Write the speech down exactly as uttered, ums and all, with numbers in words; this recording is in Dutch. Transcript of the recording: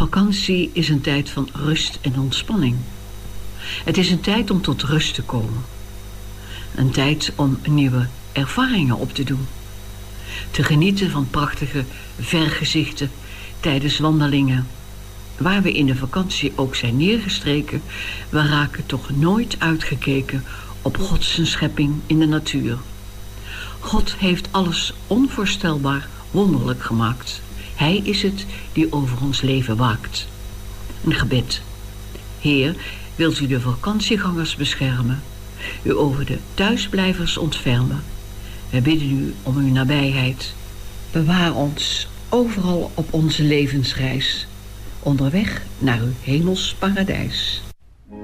Vakantie is een tijd van rust en ontspanning. Het is een tijd om tot rust te komen. Een tijd om nieuwe ervaringen op te doen. Te genieten van prachtige vergezichten tijdens wandelingen. Waar we in de vakantie ook zijn neergestreken, we raken toch nooit uitgekeken op Gods schepping in de natuur. God heeft alles onvoorstelbaar wonderlijk gemaakt. Hij is het die over ons leven waakt. Een gebed. Heer, wilt u de vakantiegangers beschermen, u over de thuisblijvers ontfermen. We bidden u om uw nabijheid. Bewaar ons overal op onze levensreis, onderweg naar uw hemels paradijs.